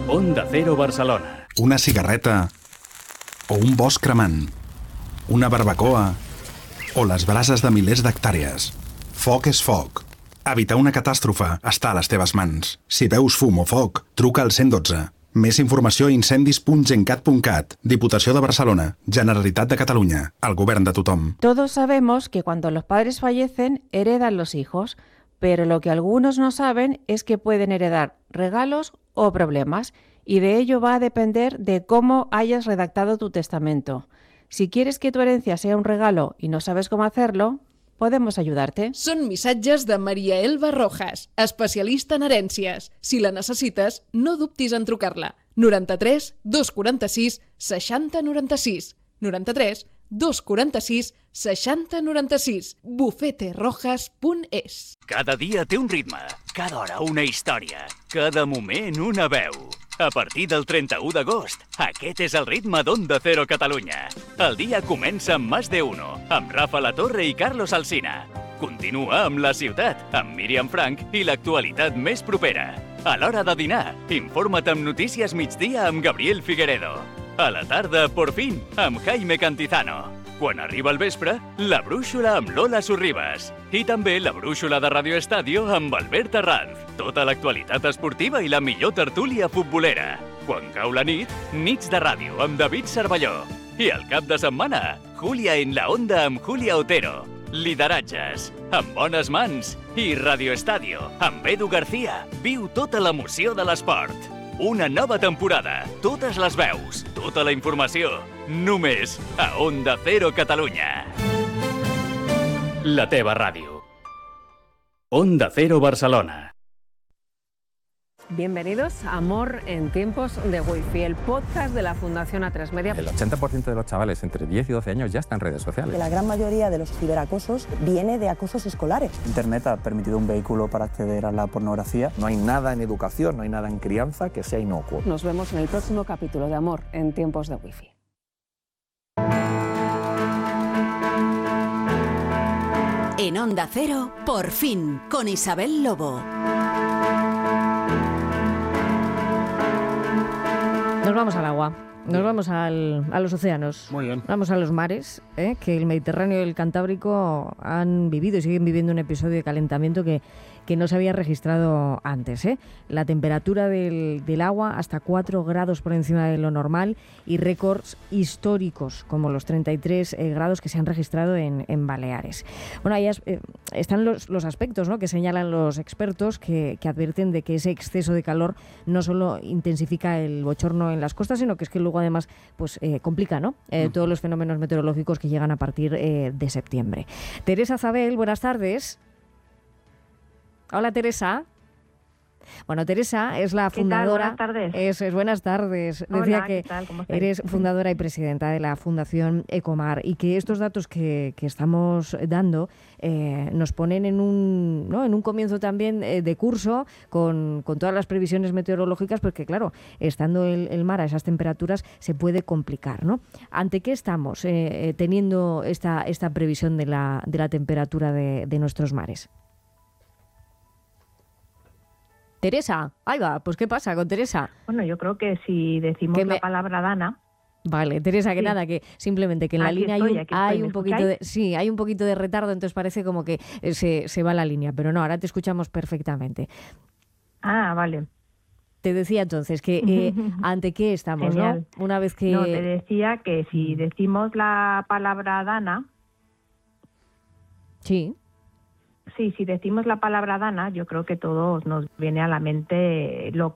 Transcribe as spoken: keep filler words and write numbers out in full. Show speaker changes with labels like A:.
A: Onda Cero Barcelona.
B: Una cigarreta o un bosc cremant, una barbacoa o les brases de milers d'hectàrees. Foc és foc. Evitar una catàstrofe està a les teves mans. Si veus fum o foc, truca al cent dotze. Més informació a incendis punt gencat punt cat. Diputació de Barcelona. Generalitat de Catalunya. El govern de tothom.
C: Todos sabemos que cuando los padres fallecen, heredan los hijos, pero lo que algunos no saben es que pueden heredar regalos o problemas, y de ello va a depender de cómo hayas redactado tu testamento. Si quieres que tu herencia sea un regalo y no sabes cómo hacerlo, podemos ayudarte.
D: Són missatges de Maria Elba Rojas, especialista en herències. Si la necessites, no dubtis en trucar-la. noranta-tres dos quaranta-sis seixanta noranta-sis. noranta-tres dos quaranta-sis seixanta noranta-sis. bufete rojas punt es.
A: Cada dia té un ritme, cada hora una història, cada moment una veu. A partir del trenta-u d'agost, aquest és el ritme d'Onda Cero Catalunya. El dia comença amb Más de Uno, amb Rafa La Torre i Carlos Alsina. Continua amb La Ciutat, amb Míriam Frank i l'actualitat més propera. A l'hora de dinar, informa't amb Notícies Migdia amb Gabriel Figueredo. A la tarda, Por Fin, amb Jaime Cantizano. Quan arriba el vespre, La Brúixola amb Lola Sorribas. I també La Brúixola de Radio Estadio amb Albert Arranz. Tota l'actualitat esportiva i la millor tertúlia futbolera. Quan cau la nit, Nits de Ràdio amb David Cervelló. I al cap de setmana, Julia en la Onda amb Julia Otero. Lideratges, amb bones mans. I Radio Estadio, amb Edu García. Viu tota l'emoció de l'esport. Una nova temporada, totes les veus, tota la informació, només a Onda Cero Catalunya. La teva ràdio. Onda Cero Barcelona.
E: Bienvenidos a Amor en tiempos de Wi-Fi, el podcast de la Fundación A tres Media.
F: El ochenta por ciento de los chavales entre diez y doce años ya están en redes sociales.
G: Que la gran mayoría de los ciberacosos viene de acosos escolares.
H: Internet ha permitido un vehículo para acceder a la pornografía.
I: No hay nada en educación, no hay nada en crianza que sea inocuo.
E: Nos vemos en el próximo capítulo de Amor en tiempos de Wi-Fi.
J: En Onda Cero, Por Fin, con Isabel Lobo.
K: Nos vamos al agua, nos vamos al, a los océanos.
L: Muy bien.
K: Vamos a los mares, ¿eh? Que el Mediterráneo y el Cantábrico han vivido y siguen viviendo un episodio de calentamiento que, que no se había registrado antes, ¿eh? La temperatura del, del agua hasta cuatro grados por encima de lo normal y récords históricos como los treinta y tres eh, grados que se han registrado en, en Baleares. Bueno, ahí es, eh, están los, los aspectos, ¿no?, que señalan los expertos que, que advierten de que ese exceso de calor no solo intensifica el bochorno en las costas, sino que es que luego además pues eh, complica, ¿no?, eh, mm. todos los fenómenos meteorológicos que llegan a partir eh, de septiembre. Teresa Zabel, buenas tardes. Hola, Teresa. Bueno, Teresa es la fundadora.
M: ¿Qué tal? Buenas tardes.
K: Es, es buenas tardes.
M: Hola,
K: Decía que
M: ¿qué tal? ¿Cómo estáis?
K: Eres fundadora y presidenta de la Fundación Ecomar y que estos datos que, que estamos dando eh, nos ponen en un, ¿no?, en un comienzo también eh, de curso con, con todas las previsiones meteorológicas, porque claro, estando el, el mar a esas temperaturas se puede complicar, ¿no? ¿Ante qué estamos eh, teniendo esta, esta previsión de la, de la temperatura de, de nuestros mares? Teresa, ahí va, pues ¿qué pasa con Teresa?
M: Bueno, yo creo que si decimos me... la palabra Dana...
K: Vale, Teresa, que sí. nada, que simplemente que en la
M: aquí
K: línea
M: estoy,
K: hay, un, hay un poquito
M: escucháis?
K: de, sí, hay un poquito de retardo, entonces parece como que se, se va la línea, pero no, ahora te escuchamos perfectamente.
M: Ah, vale.
K: Te decía entonces que eh, ante qué estamos,
M: Genial.
K: ¿no? Una vez que...
M: No, te decía que si decimos la palabra Dana...
K: Sí.
M: Sí, si decimos la palabra Dana, yo creo que todos nos viene a la mente lo